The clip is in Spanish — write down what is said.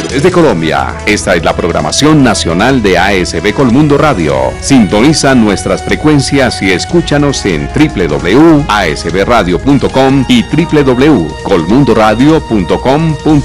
Desde Colombia, esta es la programación nacional de ASB Colmundo Radio. Sintoniza nuestras frecuencias y escúchanos en www.asbradio.com y www.colmundoradio.com.co.